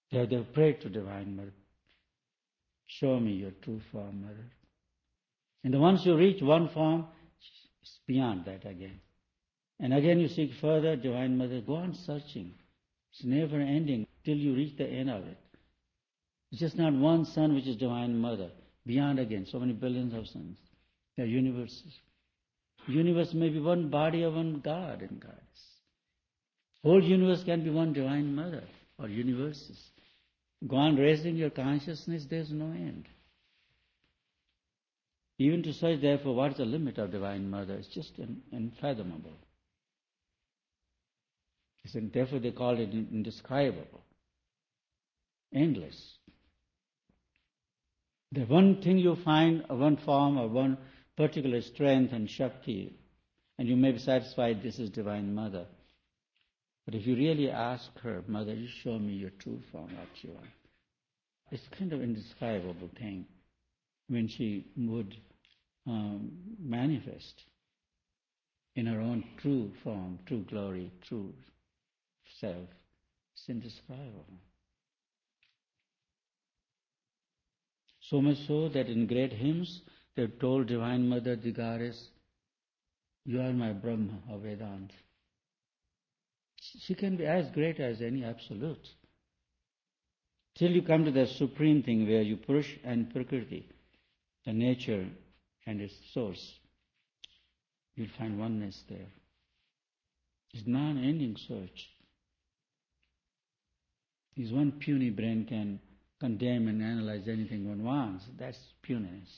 They prayed to Divine Mother, show me your true form, Mother. And once you reach one form, it's beyond that again. And again you seek further, Divine Mother, go on searching. It's never ending till you reach the end of it. It's just not one sun which is Divine Mother. Beyond again, so many billions of suns. There are universes. Universe may be one body of one God and Goddess. Whole universe can be one Divine Mother or universes. Go on raising your consciousness, there's no end. Even to search, therefore, what is the limit of Divine Mother? It's just unfathomable. Therefore, they call it indescribable, endless. The one thing you find, one form or one particular strength and Shakti, and you may be satisfied this is Divine Mother. But if you really ask her, Mother, you show me your true form, what you are. It's kind of indescribable thing when she would manifest in her own true form, true glory, true self. It's indescribable. So much so that in great hymns they told Divine Mother, the Goddess, you are my Brahma of Vedanta. She can be as great as any absolute. Till you come to the supreme thing where you Purush and Prakriti, the nature and its source, you'll find oneness there. It's non-ending search. This one puny brain can condemn and analyze anything one wants. That's puniness.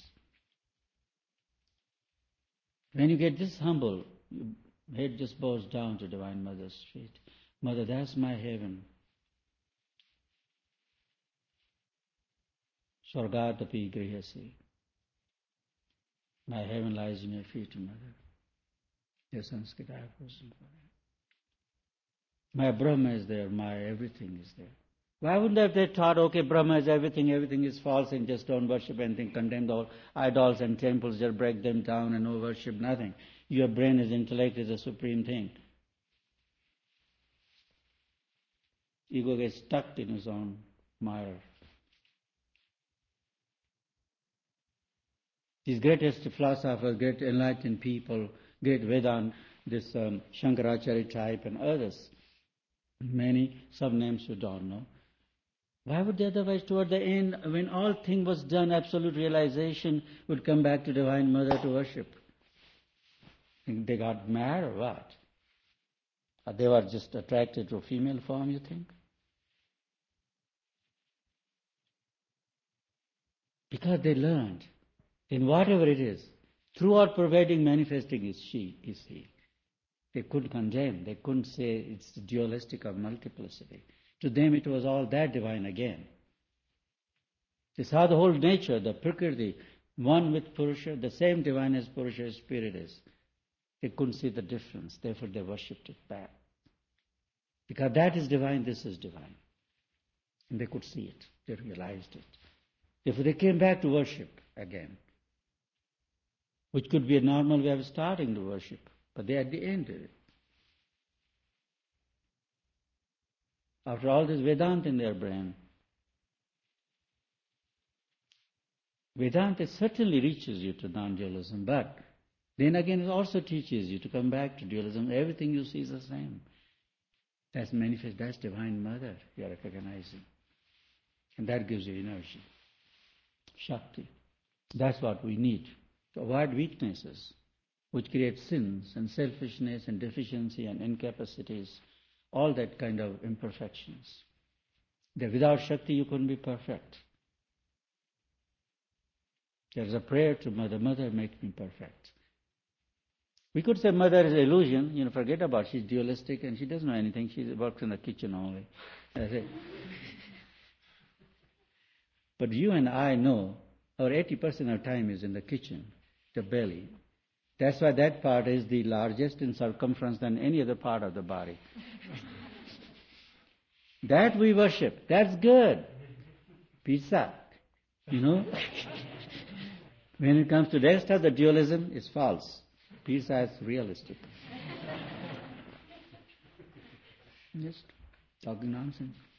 When you get this humble, your head just bows down to Divine Mother's feet. Mother, that's my heaven. Swargatapi grihasi. My heaven lies in your feet, Mother. Your Sanskrit I have chosen for you. My Brahma is there, my everything is there. Why wouldn't have they thought, okay, Brahma is everything, everything is false, and just don't worship anything, condemn the idols and temples, just break them down and no worship, nothing. Your brain is intellect is a supreme thing. Ego gets stuck in his own mire. These greatest philosophers, great enlightened people, great Vedanta, this Shankaracharya type and others, many sub-names you don't know. Why would they otherwise, toward the end, when all thing was done, absolute realization would come back to Divine Mother to worship? Think they got mad or what? Or they were just attracted to a female form, you think? Because they learned, in whatever it is, throughout pervading, manifesting is she, is he. They couldn't condemn, they couldn't say it's dualistic or multiplicity. To them it was all that divine again. This is how the whole nature, the Prakriti, one with Purusha, the same divine as Purusha spirit is. They couldn't see the difference, therefore they worshipped it back. Because that is divine, this is divine. And they could see it, they realized it. Therefore they came back to worship again, which could be a normal way of starting to worship, but they at the end did it. After all this Vedanta in their brain, Vedanta certainly reaches you to non-dualism, but then again it also teaches you to come back to dualism. Everything you see is the same. That's manifest, that's Divine Mother you are recognizing. And that gives you energy, Shakti. That's what we need to avoid weaknesses which create sins and selfishness and deficiency and incapacities, all that kind of imperfections. That without Shakti you couldn't be perfect. There's a prayer to Mother, Mother, make me perfect. We could say Mother is illusion, forget about it. She's dualistic and she doesn't know anything. She works in the kitchen only. That's it. But you and I know our 80% of time is in the kitchen, the belly. That's why that part is the largest in circumference than any other part of the body. That we worship. That's good. Pizza. When it comes to the rest of the dualism, it's false. Pizza is realistic. Just talking nonsense.